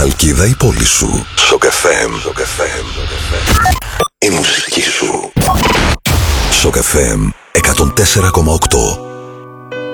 Χαλκίδα η πόλη σου. Σοκ FM. Η μουσική σου. Σοκ FM 104,8.